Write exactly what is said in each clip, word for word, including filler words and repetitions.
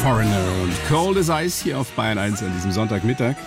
Foreigner und Cold as Ice hier auf Bayern eins an diesem Sonntagmittag.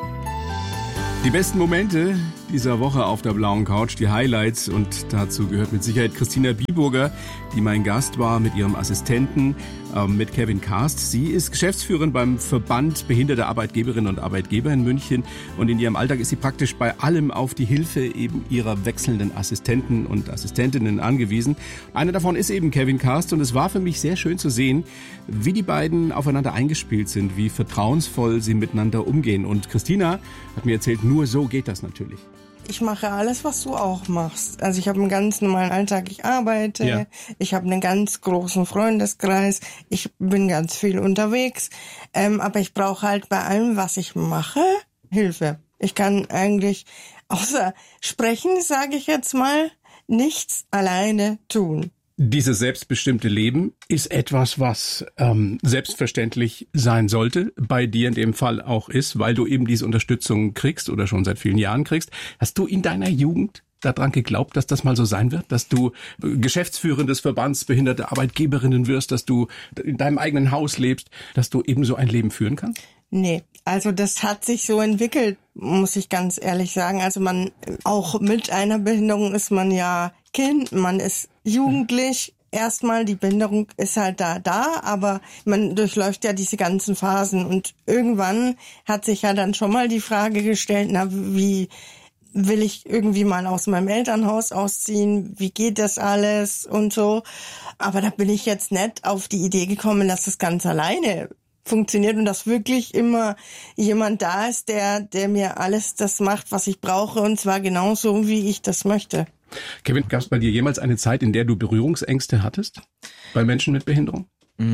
Die besten Momente dieser Woche auf der blauen Couch, die Highlights, und dazu gehört mit Sicherheit Christina Biburger, die mein Gast war mit ihrem Assistenten, äh, mit Kevin Karst. Sie ist Geschäftsführerin beim Verband Behinderter Arbeitgeberinnen und Arbeitgeber in München, und in ihrem Alltag ist sie praktisch bei allem auf die Hilfe eben ihrer wechselnden Assistenten und Assistentinnen angewiesen. Einer davon ist eben Kevin Karst, und es war für mich sehr schön zu sehen, wie die beiden aufeinander eingespielt sind, wie vertrauensvoll sie miteinander umgehen. Und Christina hat mir erzählt, nur so geht das natürlich. Ich mache alles, was du auch machst. Also ich habe einen ganz normalen Alltag, ich arbeite, ja. Ich habe einen ganz großen Freundeskreis, ich bin ganz viel unterwegs, ähm, aber ich brauche halt bei allem, was ich mache, Hilfe. Ich kann eigentlich, außer sprechen, sage ich jetzt mal, nichts alleine tun. Dieses selbstbestimmte Leben ist etwas, was ähm, selbstverständlich sein sollte, bei dir in dem Fall auch ist, weil du eben diese Unterstützung kriegst oder schon seit vielen Jahren kriegst. Hast du in deiner Jugend daran geglaubt, dass das mal so sein wird, dass du Geschäftsführerin des Verbands Behinderte Arbeitgeberinnen wirst, dass du in deinem eigenen Haus lebst, dass du eben so ein Leben führen kannst? Nee, also das hat sich so entwickelt, muss ich ganz ehrlich sagen. Also man, auch mit einer Behinderung ist man ja Kind, man ist jugendlich. Erstmal, die Behinderung ist halt da, da, aber man durchläuft ja diese ganzen Phasen, und irgendwann hat sich ja dann schon mal die Frage gestellt, na, wie will ich irgendwie mal aus meinem Elternhaus ausziehen? Wie geht das alles und so? Aber da bin ich jetzt nicht auf die Idee gekommen, dass das ganz alleine funktioniert und dass wirklich immer jemand da ist, der, der mir alles das macht, was ich brauche, und zwar genauso, wie ich das möchte. Kevin, gab es bei dir jemals eine Zeit, in der du Berührungsängste hattest bei Menschen mit Behinderung?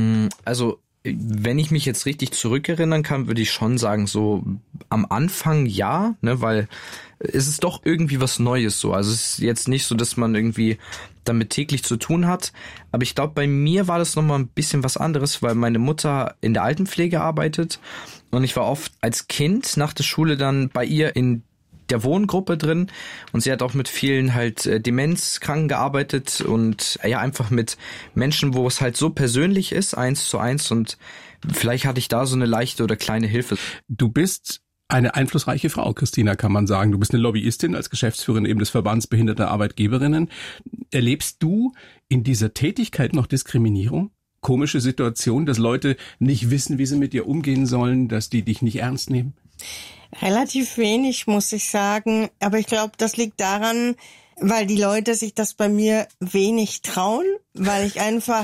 Also, wenn ich mich jetzt richtig zurückerinnern kann, würde ich schon sagen, so am Anfang ja, ne, weil es ist doch irgendwie was Neues so. Also es ist jetzt nicht so, dass man irgendwie damit täglich zu tun hat. Aber ich glaube, bei mir war das nochmal ein bisschen was anderes, weil meine Mutter in der Altenpflege arbeitet, und ich war oft als Kind nach der Schule dann bei ihr in der Wohngruppe drin, und sie hat auch mit vielen halt äh, Demenzkranken gearbeitet und äh, ja, einfach mit Menschen, wo es halt so persönlich ist, eins zu eins, und vielleicht hatte ich da so eine leichte oder kleine Hilfe. Du bist eine einflussreiche Frau, Christina, kann man sagen. Du bist eine Lobbyistin als Geschäftsführerin eben des Verbands Behinderter Arbeitgeberinnen. Erlebst du in dieser Tätigkeit noch Diskriminierung? Komische Situationen, dass Leute nicht wissen, wie sie mit dir umgehen sollen, dass die dich nicht ernst nehmen? Relativ wenig, muss ich sagen. Aber ich glaube, das liegt daran, weil die Leute sich das bei mir wenig trauen, weil ich einfach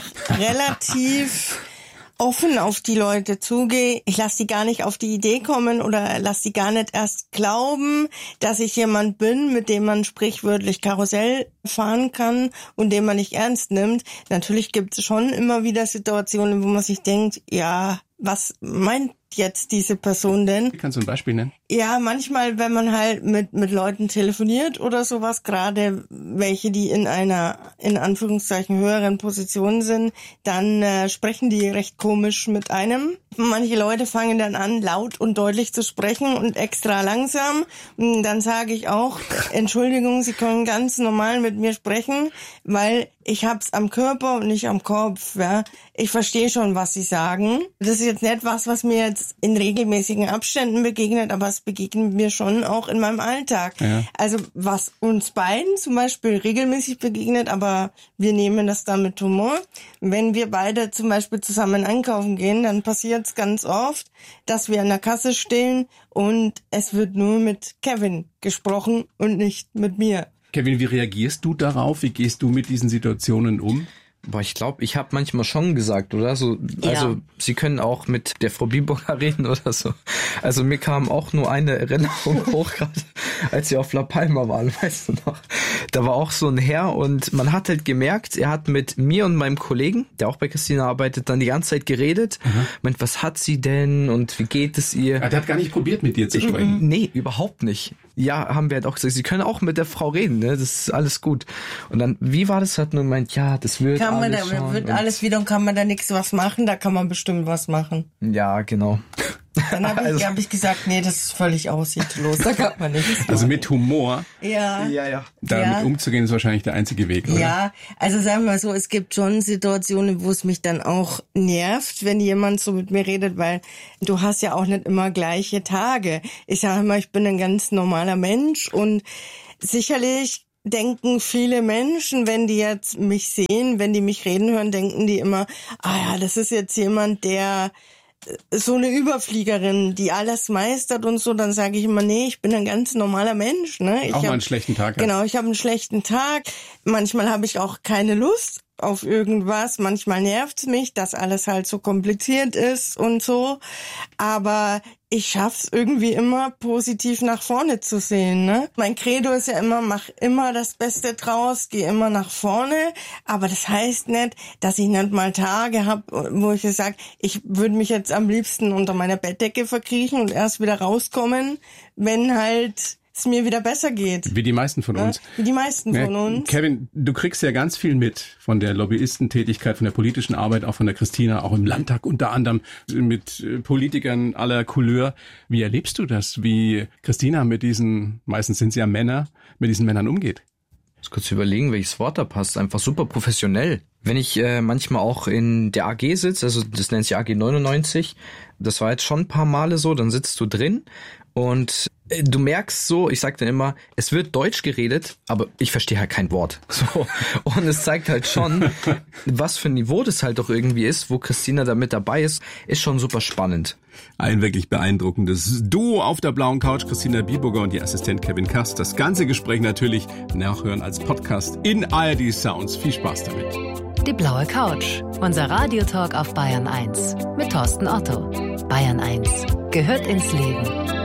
relativ offen auf die Leute zugehe. Ich lasse die gar nicht auf die Idee kommen oder lasse die gar nicht erst glauben, dass ich jemand bin, mit dem man sprichwörtlich Karussell fahren kann und den man nicht ernst nimmt. Natürlich gibt es schon immer wieder Situationen, wo man sich denkt, ja, was meint jetzt diese Person denn? Kannst du ein Beispiel nennen? Ja, manchmal, wenn man halt mit mit Leuten telefoniert oder sowas, gerade welche, die in einer, in Anführungszeichen, höheren Position sind, dann äh, sprechen die recht komisch mit einem. Manche Leute fangen dann an, laut und deutlich zu sprechen und extra langsam. Und dann sage ich auch, Entschuldigung, Sie können ganz normal mit mir sprechen, weil ich hab's am Körper und nicht am Kopf. Ja, ich verstehe schon, was Sie sagen. Das ist jetzt nicht was, was mir jetzt in regelmäßigen Abständen begegnet, aber es begegnet mir schon auch in meinem Alltag. Ja. Also was uns beiden zum Beispiel regelmäßig begegnet, aber wir nehmen das dann mit Humor. Wenn wir beide zum Beispiel zusammen einkaufen gehen, dann passiert es ganz oft, dass wir an der Kasse stehen und es wird nur mit Kevin gesprochen und nicht mit mir. Kevin, wie reagierst du darauf? Wie gehst du mit diesen Situationen um? Boah, ich glaube, ich habe manchmal schon gesagt, oder? So, ja. Also Sie können auch mit der Frau Biburger reden oder so. Also mir kam auch nur eine Erinnerung hoch, gerade als wir auf La Palma waren, weißt du noch? Da war auch so ein Herr, und man hat halt gemerkt, er hat mit mir und meinem Kollegen, der auch bei Christina arbeitet, dann die ganze Zeit geredet. Mhm. Meint, was hat sie denn und wie geht es ihr? Er hat gar nicht probiert, mit dir zu sprechen. Nee, überhaupt nicht. Ja, haben wir halt auch gesagt, Sie können auch mit der Frau reden, ne? Das ist alles gut. Und dann, wie war das? Hat nur gemeint, ja, das wird kann alles man da, wird alles wieder, und kann man da nichts was machen? Da kann man bestimmt was machen. Ja, genau. Dann habe ich, Also- hab ich gesagt, nee, das ist völlig aussichtslos, da kann man nichts Also machen. mit Humor Ja. Ja, ja. damit Ja. umzugehen, ist wahrscheinlich der einzige Weg, oder? Ja, also sagen wir mal so, es gibt schon Situationen, wo es mich dann auch nervt, wenn jemand so mit mir redet, weil du hast ja auch nicht immer gleiche Tage. Ich sage immer, ich bin ein ganz normaler Mensch und sicherlich denken viele Menschen, wenn die jetzt mich sehen, wenn die mich reden hören, denken die immer, ah ja, das ist jetzt jemand, der so eine Überfliegerin, die alles meistert und so, dann sage ich immer, nee, ich bin ein ganz normaler Mensch. Ne? Ich Auch mal hab- einen schlechten Tag. Genau, ich habe einen schlechten Tag. Manchmal habe ich auch keine Lust auf irgendwas. Manchmal nervt's mich, dass alles halt so kompliziert ist und so. Aber ich schaff's irgendwie immer positiv nach vorne zu sehen. Ne? Mein Credo ist ja immer, mach immer das Beste draus, geh immer nach vorne. Aber das heißt nicht, dass ich nicht mal Tage habe, wo ich sage, ich würde mich jetzt am liebsten unter meiner Bettdecke verkriechen und erst wieder rauskommen, wenn halt es mir wieder besser geht. Wie die meisten von uns. Wie die meisten Ja, von uns. Kevin, du kriegst ja ganz viel mit von der Lobbyistentätigkeit, von der politischen Arbeit, auch von der Christina, auch im Landtag unter anderem mit äh, Politikern aller Couleur. Wie erlebst du das, wie Christina mit diesen, meistens sind sie ja Männer, mit diesen Männern umgeht? Ich muss kurz überlegen, welches Wort da passt. Einfach super professionell. Wenn ich äh, manchmal auch in der A G sitze, also das nennt sich A G neunundneunzig, das war jetzt schon ein paar Male so, dann sitzt du drin und äh, du merkst so, ich sag dann immer, es wird Deutsch geredet, aber ich verstehe halt kein Wort. So. Und es zeigt halt schon, was für ein Niveau das halt doch irgendwie ist, wo Christina da mit dabei ist, ist schon super spannend. Ein wirklich beeindruckendes Duo auf der blauen Couch, Christina Biburger und ihr Assistent Kevin Kast. Das ganze Gespräch natürlich nachhören als Podcast in A R D Sounds. Viel Spaß damit. Die blaue Couch, unser Radiotalk auf Bayern eins mit Thorsten Otto. Bayern eins gehört ins Leben.